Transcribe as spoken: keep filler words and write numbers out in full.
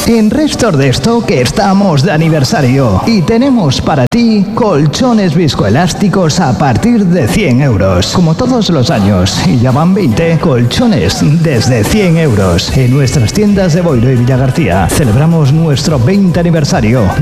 En Restor de Stock estamos de aniversario y tenemos para ti colchones viscoelásticos a partir de cien euros. Como todos los años, y ya van veinte, colchones desde cien euros. En nuestras tiendas de Boiro y Villagarcía celebramos nuestro veinte aniversario.